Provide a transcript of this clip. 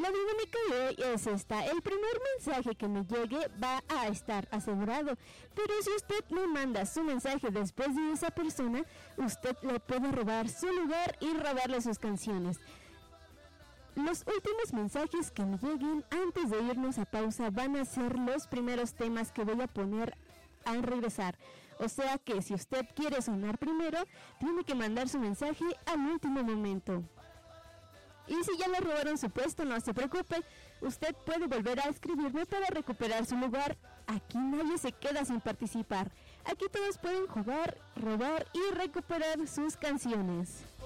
La dinámica de hoy es esta. El primer mensaje que me llegue va a estar asegurado, pero si usted me manda su mensaje después de esa persona, usted le puede robar su lugar y robarle sus canciones. Los últimos mensajes que me lleguen antes de irnos a pausa van a ser los primeros temas que voy a poner al regresar. O sea que si usted quiere sonar primero, tiene que mandar su mensaje al último momento. Y si ya le robaron su puesto, no se preocupe, usted puede volver a escribirme para recuperar su lugar. Aquí nadie se queda sin participar. Aquí todos pueden jugar, robar y recuperar sus canciones.